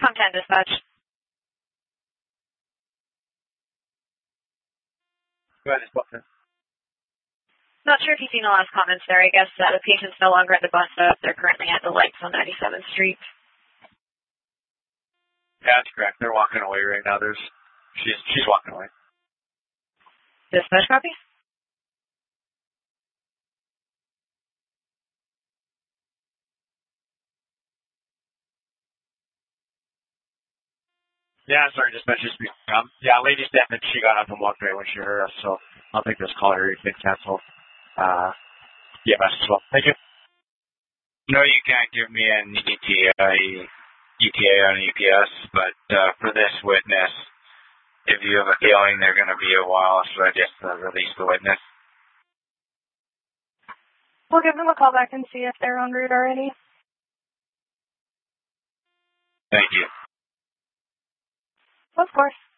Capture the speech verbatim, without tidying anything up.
Com ten dispatch. Go ahead, Spotman. Not sure if you've seen the last comments there. I guess uh, the patient's no longer at the bus stop. They're currently at the lights on ninety-seventh Street. Yeah, that's correct. They're walking away right now. There's, she's she's walking away. Dispatch copy? Yeah, sorry, dispatch just um, yeah, lady stepped and she got up and walked away when she heard us, so I'll take this call here. You can cancel. Uh, yeah, as well. Thank you. No, you can't give me an E T A, E T A on E P S, but uh, for this witness, if you have a feeling they're going to be a while, so I just uh, release the witness. We'll give them a call back and see if they're en route already. Thank you. Of course.